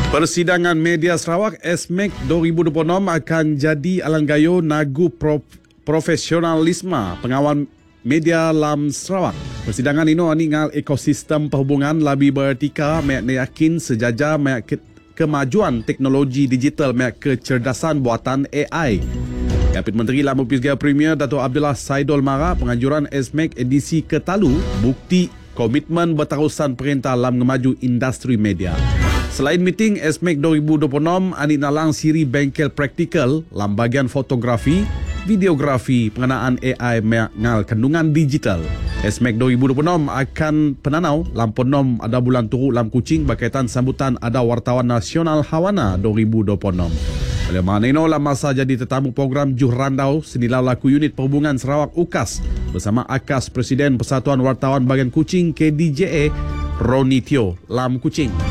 Persidangan Media Sarawak SMEC 2026 akan jadi alanggayo nagu profesionalisme pengawal media dalam Sarawak. Persidangan ini ngal ekosistem perhubungan lebih beretika, yakin sejajar kemajuan teknologi digital, kecerdasan buatan AI. Kapit Menteri Lamu Pisgah Premier Dato' Abdullah Saidul Mara penganjuran SMEC edisi ke-3 bukti komitmen berterusan perintah dalam memaju industri media. Selain meeting SMEC 2026, ani nalang siri bengkel praktikal dalam bagian fotografi, videografi, pengenaan AI mengal kandungan digital. SMEC 2026 akan penanau dalam penom ada bulan turut dalam Kuching berkaitan sambutan ada wartawan nasional Hawana 2026. Oleh mana ini, dalam masa jadi tetamu program Juh Randau senilai laku unit perhubungan Sarawak UKAS bersama AKAS Presiden Persatuan Wartawan Bagian Kuching KDJA Roni Teo Lam Kuching.